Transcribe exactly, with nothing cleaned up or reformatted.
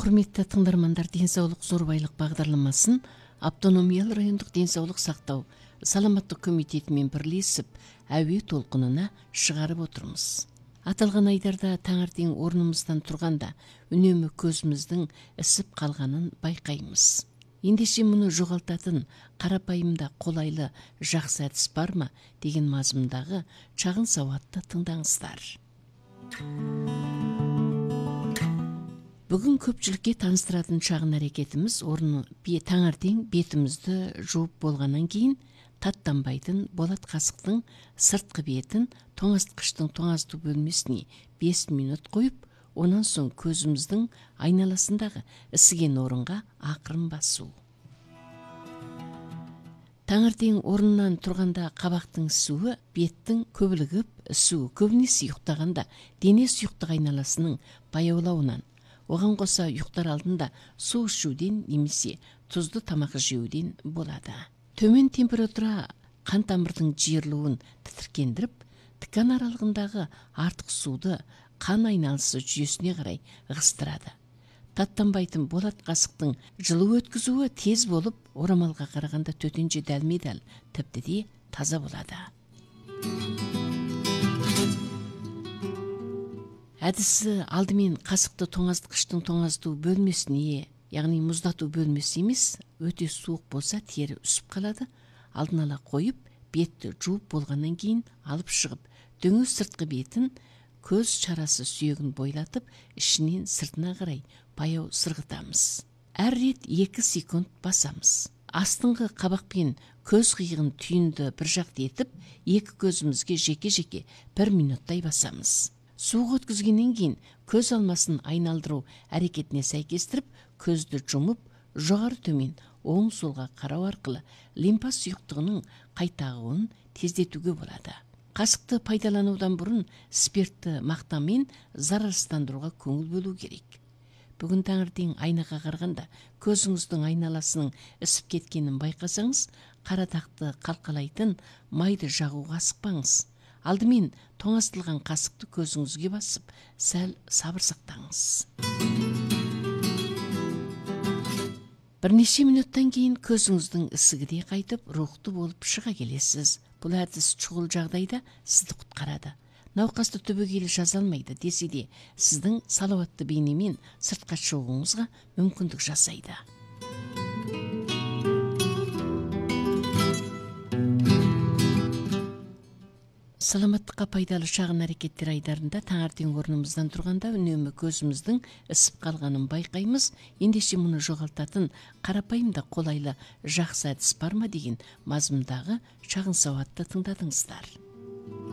Құрметті тыңдармандар, денсаулық зор байлық бағдарламасын автономиялы райондық денсаулық сақтау саламаттық комитетімен бірлесіп әуе толқынына шығарып отырмыз. Аталған айдарда таңертең орнымыздан тұрғанда үнемі көзіміздің ісіп қалғанын байқаймыз. Ендеше мұны жоғалтатын қарапайымда қолайлы жақсы әдіс бар ма деген мазмұндағы шағын сауатты тыңдаңыздар. Бүгін көпшілікке таныстыратын шағын әрекетіміз орны таңертең бетімізді жуып болғаннан кейін таттанбайтын болат қасықтың сыртқы бетін тоңазытқыштың тоңазыту бөлмесіне бес минут қойып, онан соң көзіміздің айналасындағы ісіген орынға ақырын басу. Таңертең орнынан тұрғанда қабақтың суы, беттің көбілігіп, суы көбінесе ұйықтағанда дене сұйықтық айналасының баяулауынан, оған қоса ұйықтар алдында су ішуден немесе тұзды тамақ жеуден болады. Төмен температура қан тамырдың жиырылуын тітіркендіріп, тікан аралығындағы артық суды қан айналысы жүйесіне қарай ығыстырады. Таттанбайтын болат қасықтың жылу өткізуі тез болып, орамалға қарағанда төтенше дәлме-дәл тіпті де таза болады. Әдісі алдымен қасықты тоңазытқыштың тоңазыту бөлмесіне, яғни мұздату бөлмесі емес, өте суық болса тері үсіп қалады. Алдын ала қойып, бетті жуып болғаннан кейін алып шығып, дөңіз сыртқы бетін көз шарасы сүйегін бойлатып, ішінен сыртына қарай баяу сырғытамыз. Әр рет екі секунд басамыз. Астыңғы қабақпен көз қиығын түйінді бір жақты етіп, екі көзімізге жеке-жеке бір минуттай басамыз. Суық өткізгеннен кейін көз алмасын айналдыру әрекетіне сәйкестіріп, көзді жұмып, жоғары төмен оң солға қарау арқылы лимфа сұйықтығының қайтағуын тездетуге болады. Қасықты пайдаланудан бұрын спиртті мақтамен зарарсыздандыруға көңіл бөлу керек. Бүгін таңертең айнаға қарағанда көзіңіздің айналасының ісіп кеткенін байқасаңыз, қара тақты қалқалайтын майды жағуға асықпаңыз. Алдымен тоңазытылған қасықты көзіңізге басып, сәл сабыр сақтаңыз. Бірнеше минуттан кейін көзіңіздің ісігі де қайтып, рухты болып шыға келесіз. Бұл әдіс шұғыл жағдайда сізді құтқарады. Науқасты түбегейлі жаза алмайды десе де, сіздің салауатты бейнемен сыртқа шығуыңызға мүмкіндік жасайды. Саламаттыққа пайдалы шағын әрекеттер айдарында таңертең орнымыздан тұрғанда үнемі көзіміздің ісіп қалғанын байқаймыз. Ендеше мұны жоғалтатын қарапайымда қолайлы жақсы әдіс бар ма деген мазмұндағы шағын сауатты тыңдадыңыздар.